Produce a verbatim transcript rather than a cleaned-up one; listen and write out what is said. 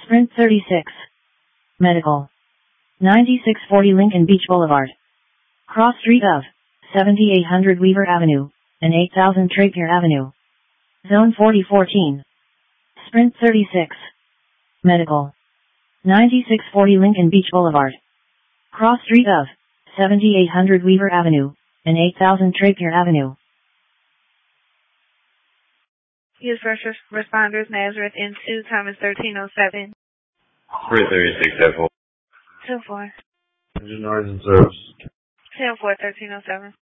Sprint thirty-six. Medical. ninety-six forty Lincoln Beach Boulevard. Cross street of seventy-eight hundred Weaver Avenue and eight thousand Trapier Avenue. Zone forty fourteen. Sprint thirty-six. Medical. ninety-six forty Lincoln Beach Boulevard. Cross street of seventy-eight hundred Weaver Avenue and eight thousand Trapier Avenue. Use first responders, Nazareth N two, time is thirteen oh seven. three thirty-six, ten four. ten four. Engine noise and service. ten four, thirteen oh seven.